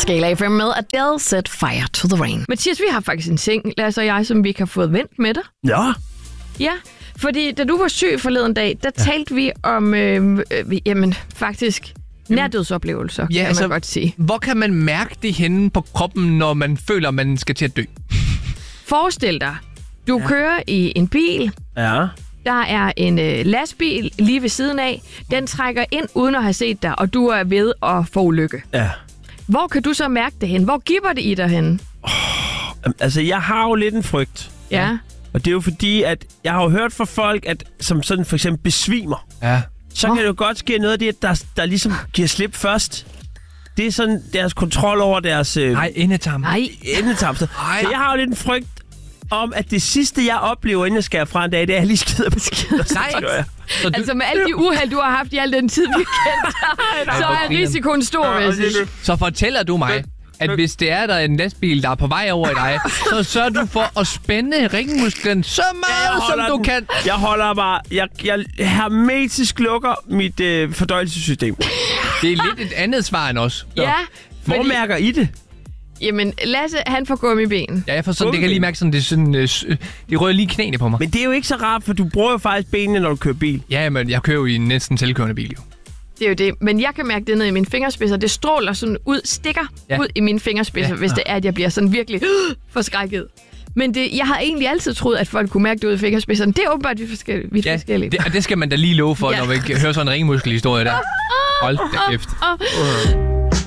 skala 5 med Adele Set Fire to the Rain. Mathias, vi har faktisk en ting, Lasse og jeg, som vi ikke har fået vendt med dig. Ja. Ja, fordi da du var syg forleden dag, der talte vi om, faktisk nærdødsoplevelser, kan man godt sige. Hvor kan man mærke det henne på kroppen, når man føler, man skal til at dø? Forestil dig, du kører i en bil. Ja. Der er en lastbil lige ved siden af. Den trækker ind uden at have set dig, og du er ved at få ulykke. Ja. Hvor kan du så mærke det hen? Hvor giver det i dig hen? Altså, jeg har jo lidt en frygt. Ja. Og det er jo fordi, at jeg har jo hørt fra folk, at som sådan for eksempel besvimer. Ja. Så kan det jo godt ske noget af det, der ligesom giver slip først. Det er sådan deres kontrol over deres... endetarm. Endetarm. Så jeg har jo lidt en frygt om, at det sidste, jeg oplever, inden jeg skal fra en dag, det er, at jeg lige skider på skider. Nej. Altså med alle de uheld, du har haft i al den tid, vi kender, så er risikoen stor, vil jeg sige. Så fortæller du mig, at hvis det er der en lastbil, der er på vej over i dig, så sørger du for at spænde ringmusklen så meget, som du kan. Jeg holder bare... Jeg hermetisk lukker mit fordøjelsessystem. Det er lidt et andet svar end os. Ja. Hvor mærker I det? Jamen, Lasse, han får gummiben. Ja, jeg får sådan, det kan jeg lige mærke sådan, det er sådan, det rører lige knæene på mig. Men det er jo ikke så rart, for du bruger jo faktisk benene, når du kører bil. Ja, men jeg kører jo i en næsten selvkørende bil, jo. Det er jo det. Men jeg kan mærke det ned i mine fingerspidser. Det stråler sådan ud, stikker ud i mine fingerspidser, hvis det er, at jeg bliver sådan virkelig forskrækket. Men jeg har egentlig altid troet, at folk kunne mærke det ud i fingerspidserne. Det er åbenbart vidt forskelligt. Det skal man da lige love for, når vi hører sådan en ringmuskelhistorie der. Hold da kæft.